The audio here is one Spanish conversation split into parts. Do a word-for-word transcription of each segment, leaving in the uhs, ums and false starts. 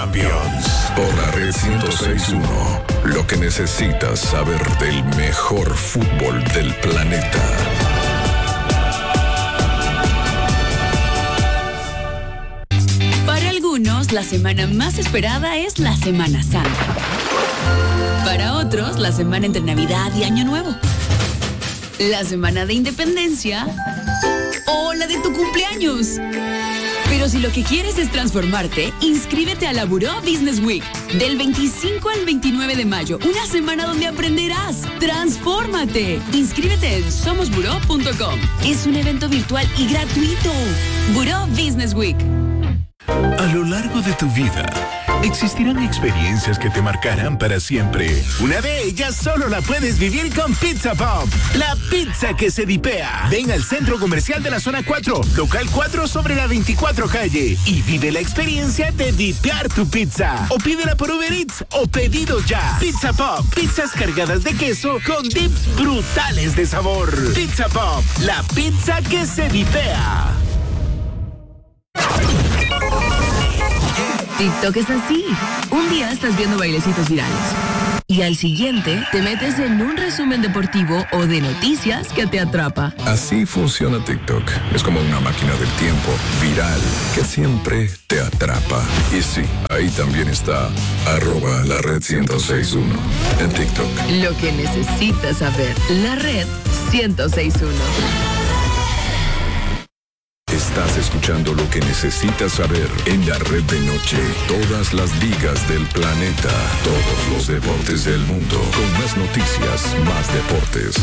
Champions. Por la Red ciento seis punto uno. Lo que necesitas saber del mejor fútbol del planeta. Para algunos, la semana más esperada es la Semana Santa. Para otros, la semana entre Navidad y Año Nuevo. La semana de Independencia o la de tu cumpleaños. Pero si lo que quieres es transformarte, inscríbete a la Buró Business Week. Del veinticinco al veintinueve de mayo, una semana donde aprenderás. ¡Transfórmate! Inscríbete en somos buró punto com. Es un evento virtual y gratuito. Buró Business Week. A lo largo de tu vida, existirán experiencias que te marcarán para siempre. Una de ellas solo la puedes vivir con Pizza Pop, la pizza que se dipea. Ven al Centro Comercial de la Zona cuatro, local cuatro sobre la veinticuatro calle y vive la experiencia de dipear tu pizza. O pídela por Uber Eats o pedido ya. Pizza Pop, pizzas cargadas de queso con dips brutales de sabor. Pizza Pop, la pizza que se dipea. TikTok es así. Un día estás viendo bailecitos virales y al siguiente te metes en un resumen deportivo o de noticias que te atrapa. Así funciona TikTok. Es como una máquina del tiempo viral que siempre te atrapa. Y sí, ahí también está arroba la red ciento seis punto uno en TikTok. Lo que necesitas saber. La red ciento seis punto uno. Estás escuchando lo que necesitas saber en la red de noche. Todas las ligas del planeta, todos los deportes del mundo. Con más noticias, más deportes.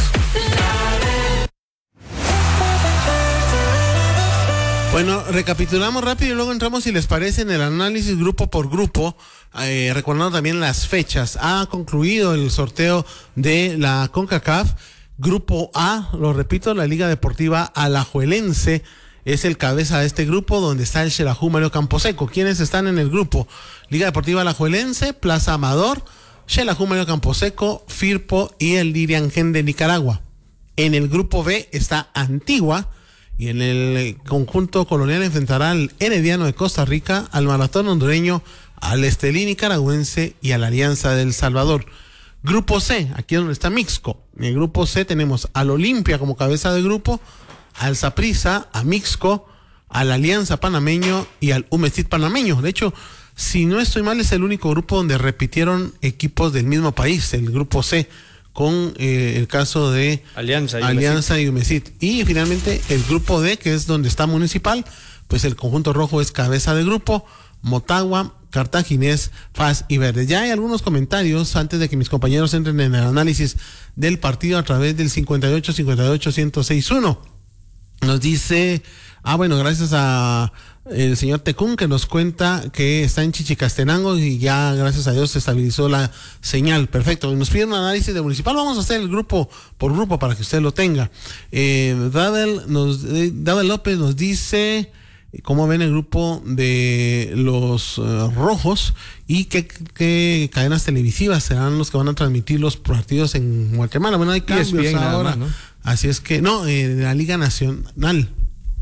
Bueno, recapitulamos rápido y luego entramos, si les parece, en el análisis grupo por grupo. Eh, recordando también las fechas. Ha concluido el sorteo de la CONCACAF. Grupo A, lo repito, la Liga Deportiva Alajuelense es el cabeza de este grupo, donde está el Xelajú Mario Camposeco. ¿Quiénes están en el grupo? Liga Deportiva Alajuelense, Plaza Amador, Xelajú Mario Camposeco, Firpo y el Lirian Gen de Nicaragua. En el grupo B está Antigua, y en el conjunto colonial enfrentará al Herediano de Costa Rica, al Maratón hondureño, al Estelí nicaragüense y a la Alianza del Salvador. Grupo C, aquí es donde está Mixco. En el grupo C tenemos al Olimpia como cabeza de grupo, al Saprissa, a Mixco, a la Alianza Panameño y al Umestit Panameño. De hecho, si no estoy mal, es el único grupo donde repitieron equipos del mismo país, el grupo C, con eh, el caso de Alianza y Alianza Umestit. y Umestit. Y finalmente el grupo D, que es donde está Municipal, pues el conjunto rojo es cabeza de grupo, Motagua, Cartaginés, F A S y Verde. Ya hay algunos comentarios antes de que mis compañeros entren en el análisis del partido a través del cincuenta y ocho cincuenta y ocho ciento seis punto uno. Nos dice, ah bueno, gracias a el señor Tecún, que nos cuenta que está en Chichicastenango y ya gracias a Dios se estabilizó la señal. Perfecto. Nos piden un análisis de Municipal. Vamos a hacer el grupo por grupo para que usted lo tenga. Eh, Dadel, nos, eh, Dadel López nos dice cómo ven el grupo de los uh, rojos y qué, qué cadenas televisivas serán los que van a transmitir los partidos en Guatemala. Bueno, hay cambios bien, ahora. más, ¿no? Así es que, no, eh, de la Liga Nacional.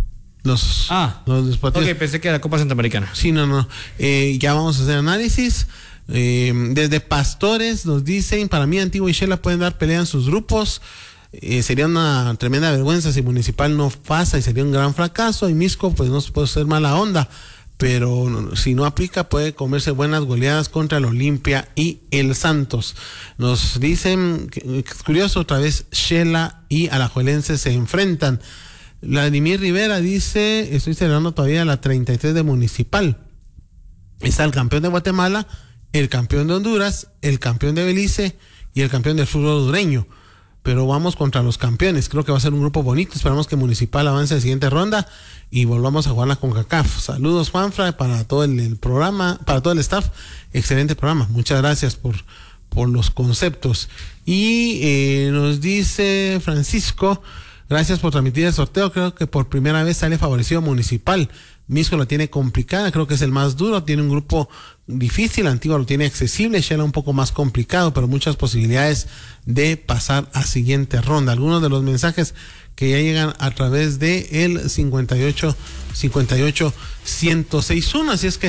Los, ah, los partidos. ok, pensé que era Copa Centroamericana. Sí, no, no. Eh, ya vamos a hacer análisis. Eh, desde Pastores nos dicen, para mí Antigua y Xela pueden dar pelea en sus grupos. Eh, sería una tremenda vergüenza si Municipal no pasa y sería un gran fracaso. Y Misco, pues no se puede ser mala onda, pero si no aplica puede comerse buenas goleadas contra el Olimpia y el Santos. Nos dicen, es curioso, otra vez Xela y Alajuelense se enfrentan. Vladimir Rivera dice, estoy celebrando todavía la treinta y tres de Municipal. Está el campeón de Guatemala, el campeón de Honduras, el campeón de Belice y el campeón del fútbol hondureño. Pero vamos contra los campeones. Creo que va a ser un grupo bonito. Esperamos que Municipal avance a la siguiente ronda y volvamos a jugar la CONCACAF. Saludos, Juanfra, para todo el, el programa, para todo el staff. Excelente programa. Muchas gracias por, por los conceptos. Y eh, nos dice Francisco, gracias por transmitir el sorteo. Creo que por primera vez sale favorecido Municipal. Misco lo tiene complicada, creo que es el más duro, tiene un grupo difícil. Antigua lo tiene accesible, Xela un poco más complicado, pero muchas posibilidades de pasar a siguiente ronda. Algunos de los mensajes que ya llegan a través de el cincuenta y ocho cincuenta y ocho ciento seis punto uno, así es que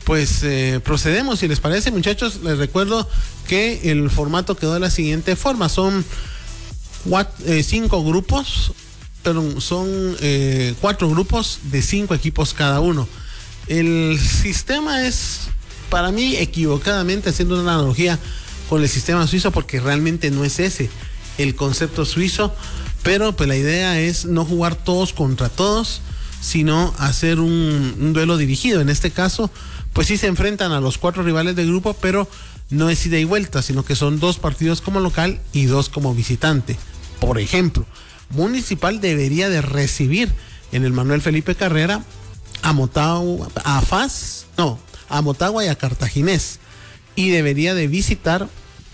pues eh, procedemos, si les parece, muchachos. Les recuerdo que el formato quedó de la siguiente forma: son cuatro, eh, cinco grupos, pero son eh, cuatro grupos de cinco equipos cada uno. El sistema es, para mí, equivocadamente, haciendo una analogía con el sistema suizo, porque realmente no es ese el concepto suizo, pero pues la idea es no jugar todos contra todos, sino hacer un, un duelo dirigido. En este caso, pues sí se enfrentan a los cuatro rivales del grupo, pero no es ida y vuelta, sino que son dos partidos como local y dos como visitante. Por ejemplo, Municipal debería de recibir en el Manuel Felipe Carrera a Motagua, a F A S, no, a Motagua y a Cartaginés, y debería de visitar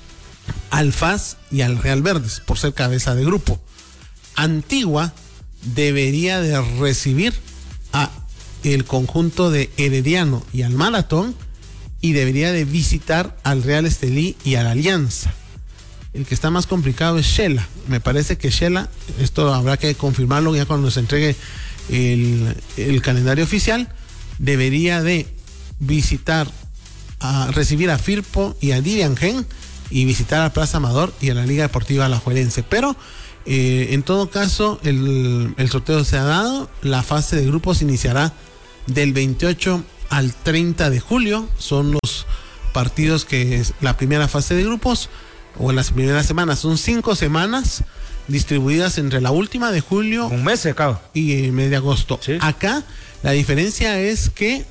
al F A S y al Real Verdes por ser cabeza de grupo. Antigua debería de recibir a el conjunto de Herediano y al Maratón, y debería de visitar al Real Estelí y a la Alianza. El que está más complicado es Shela. Me parece que Shela, esto habrá que confirmarlo ya cuando nos entregue el, el calendario oficial, debería de visitar, a recibir a Firpo y a Diriangén, y visitar a Plaza Amador y a la Liga Deportiva Alajuelense. Pero eh, en todo caso el, el sorteo se ha dado. La fase de grupos iniciará del veintiocho al treinta de julio. Son los partidos que es la primera fase de grupos, o en las primeras semanas. Son cinco semanas distribuidas entre la última de julio, un mes se acaba, y el mes de agosto. ¿Sí? Acá la diferencia es que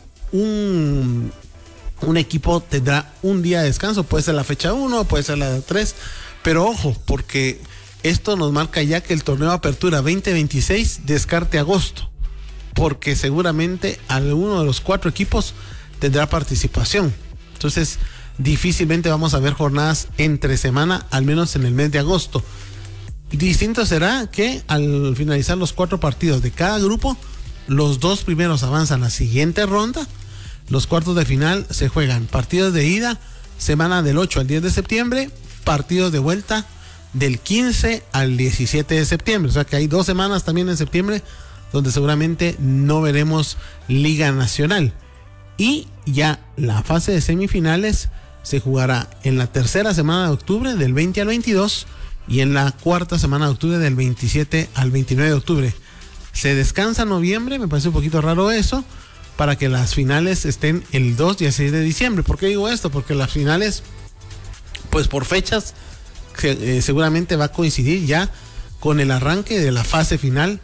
un un equipo tendrá un día de descanso, puede ser la fecha uno, puede ser la tres, pero ojo, porque esto nos marca ya que el torneo de apertura veinte veintiséis descarte agosto, porque seguramente alguno de los cuatro equipos tendrá participación. Entonces difícilmente vamos a ver jornadas entre semana, al menos en el mes de agosto. Distinto será que al finalizar los cuatro partidos de cada grupo, los dos primeros avanzan a la siguiente ronda. Los cuartos de final se juegan partidos de ida semana del ocho al diez de septiembre, partidos de vuelta del quince al diecisiete de septiembre. O sea que hay dos semanas también en septiembre donde seguramente no veremos Liga Nacional. Y ya la fase de semifinales se jugará en la tercera semana de octubre, del veinte al veintidós, y en la cuarta semana de octubre, del veintisiete al veintinueve de octubre. Se descansa noviembre, me parece un poquito raro eso, para que las finales estén el dos y el seis de diciembre. ¿Por qué digo esto? Porque las finales, pues por fechas, eh, seguramente va a coincidir ya con el arranque de la fase final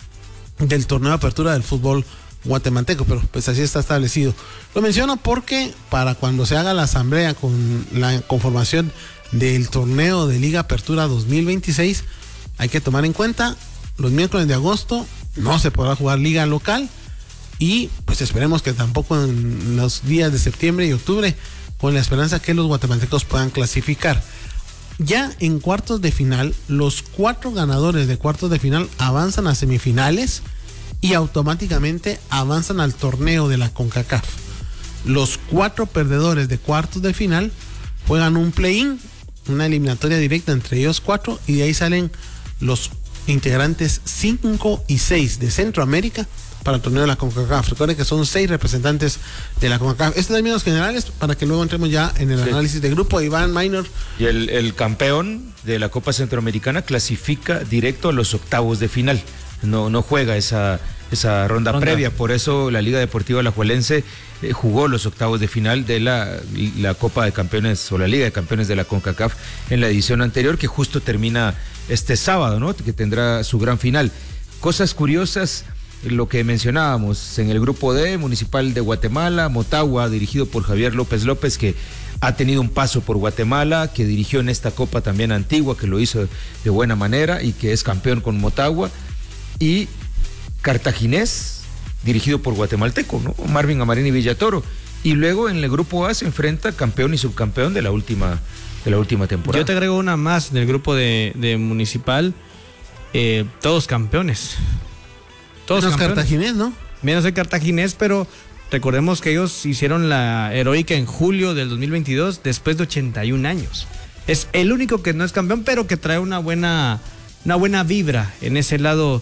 del torneo de apertura del fútbol guatemalteco, pero pues así está establecido. Lo menciono porque para cuando se haga la asamblea con la conformación del torneo de Liga Apertura dos mil veintiséis, hay que tomar en cuenta los miércoles de agosto no se podrá jugar liga local, y pues esperemos que tampoco en los días de septiembre y octubre, con la esperanza que los guatemaltecos puedan clasificar. Ya en cuartos de final, los cuatro ganadores de cuartos de final avanzan a semifinales y automáticamente avanzan al torneo de la CONCACAF. Los cuatro perdedores de cuartos de final juegan un play-in, una eliminatoria directa entre ellos cuatro, y de ahí salen los integrantes cinco y seis de Centroamérica para el torneo de la CONCACAF. Recuerden que son seis representantes de la CONCACAF. Estos términos generales para que luego entremos ya en el sí. análisis de grupo. Iván Minor. Y el, el campeón de la Copa Centroamericana clasifica directo a los octavos de final. No, no juega esa, esa ronda, ronda previa. Por eso la Liga Deportiva Alajuelense eh, jugó los octavos de final de la, la Copa de Campeones o la Liga de Campeones de la CONCACAF en la edición anterior, que justo termina este sábado, ¿no? Que tendrá su gran final. Cosas curiosas. Lo que mencionábamos en el grupo D, Municipal de Guatemala, Motagua, dirigido por Javier López López, que ha tenido un paso por Guatemala, que dirigió en esta Copa también Antigua, que lo hizo de buena manera y que es campeón con Motagua, y Cartaginés, dirigido por guatemalteco, ¿no? Marvin Amarini Villatoro. Y luego en el grupo A se enfrenta campeón y subcampeón de la última, de la última temporada. Yo te agrego una más del grupo de, de Municipal, eh, todos campeones. Todos los Cartaginés, ¿no? Menos el Cartaginés, pero recordemos que ellos hicieron la heroica en julio del dos mil veintidós, después de ochenta y un años. Es el único que no es campeón, pero que trae una buena, una buena vibra en ese lado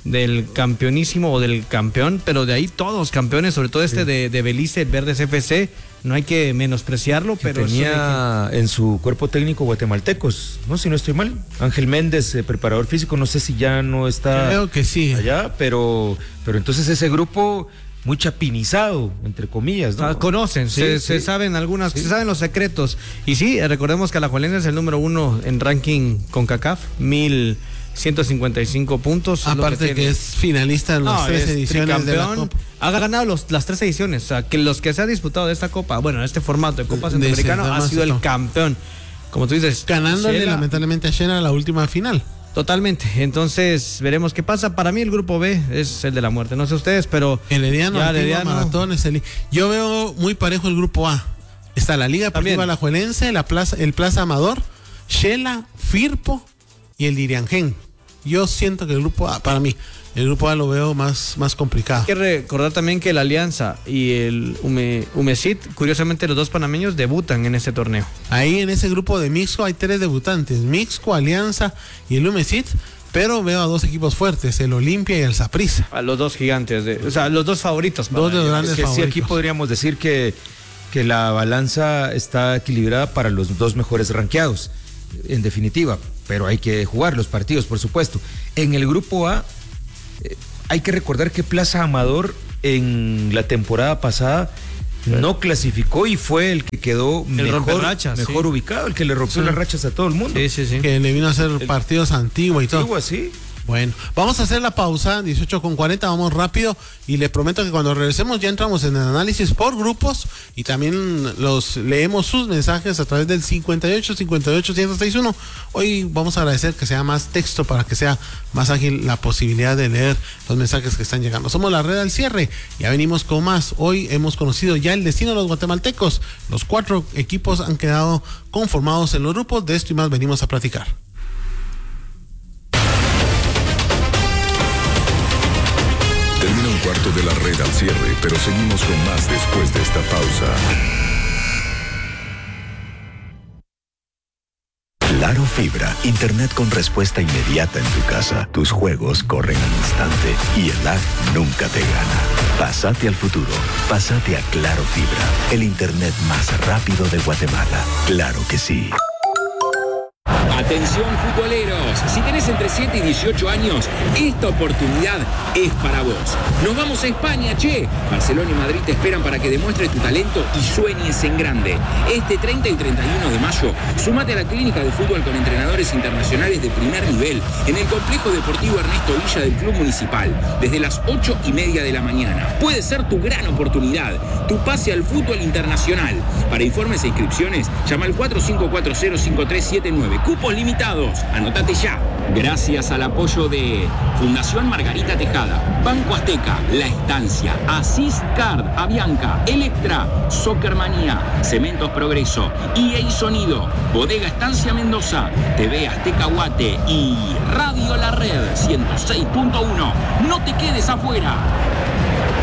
del campeonísimo o del campeón, pero de ahí todos campeones, sobre todo este sí. de, de Belice, el Verdes F C, no hay que menospreciarlo, que pero tenía que... en su cuerpo técnico guatemaltecos, no, si no estoy mal, Ángel Méndez, eh, preparador físico, no sé si ya no está Creo que sí. allá, pero, pero entonces ese grupo muy chapinizado, entre comillas, ¿no? Ah, conocen, sí, se, sí. se saben algunas, sí. se saben los secretos. Y sí, recordemos que Alajuelense es el número uno en ranking con CACAF, mil ciento cincuenta y cinco puntos. Aparte que, que es finalista en las no, tres ediciones de la Copa. Ha ganado los, las tres ediciones, o sea, que los que se ha disputado de esta Copa, bueno, en este formato de Copa Centroamericana, ha sido el campeón. Como tú dices, ganándole Shela, lamentablemente a Shela la última final. Totalmente, entonces veremos qué pasa. Para mí el grupo B es el de la muerte, no sé ustedes, pero el Herediano, el Herediano Maratón es el... Yo veo muy parejo el grupo A. Está la Liga Deportiva Alajuelense, la plaza, el Plaza Amador, Shela, Firpo y el Diriangén. Yo siento que el grupo A, para mí, el grupo A lo veo más, más complicado. Hay que recordar también que la Alianza y el Ume, Umecit, curiosamente los dos panameños debutan en este torneo. Ahí en ese grupo de Mixco hay tres debutantes, Mixco, Alianza y el Umecit, pero veo a dos equipos fuertes, el Olimpia y el Saprissa. A los dos gigantes, de, o sea, los dos favoritos. Dos de los grandes es que favoritos. Sí, aquí podríamos decir que, que la balanza está equilibrada para los dos mejores rankeados, en definitiva, pero hay que jugar los partidos, por supuesto. En el grupo A, eh, hay que recordar que Plaza Amador en la temporada pasada no clasificó y fue el que quedó el mejor, rachas, mejor sí. ubicado, el que le rompió sí. las rachas a todo el mundo. Sí, sí, sí. Que le vino a hacer el, partidos antiguos y todo. Antigua, sí. Bueno, vamos a hacer la pausa, dieciocho con cuarenta, vamos rápido y le prometo que cuando regresemos ya entramos en el análisis por grupos y también los leemos sus mensajes a través del cincuenta y ocho, cincuenta y ocho, ciento sesenta y uno. Hoy vamos a agradecer que sea más texto para que sea más ágil la posibilidad de leer los mensajes que están llegando. Somos la red al cierre, ya venimos con más. Hoy hemos conocido ya el destino de los guatemaltecos. Los cuatro equipos han quedado conformados en los grupos, de esto y más venimos a platicar. Termina un cuarto de la red al cierre, pero seguimos con más después de esta pausa. Claro Fibra, internet con respuesta inmediata en tu casa. Tus juegos corren al instante y el lag nunca te gana. Pásate al futuro, pásate a Claro Fibra, el internet más rápido de Guatemala. Claro que sí. Atención futboleros, si tenés entre siete y dieciocho años, esta oportunidad es para vos. Nos vamos a España, che. Barcelona y Madrid te esperan para que demuestres tu talento y sueñes en grande. Este treinta y treinta y uno de mayo, sumate a la clínica de fútbol con entrenadores internacionales de primer nivel en el complejo deportivo Ernesto Villa del Club Municipal, desde las ocho y media de la mañana. Puede ser tu gran oportunidad, tu pase al fútbol internacional. Para informes e inscripciones, llama al cuatro cinco cuatro cero, cinco tres siete nueve. Cupos limitados. Anótate ya. Gracias al apoyo de Fundación Margarita Tejada, Banco Azteca, La Estancia, Asís Card, Avianca, Electra, Soccermanía, Cementos Progreso, E A Sonido, Bodega Estancia Mendoza, T V Azteca Guate y Radio La Red ciento seis punto uno. No te quedes afuera.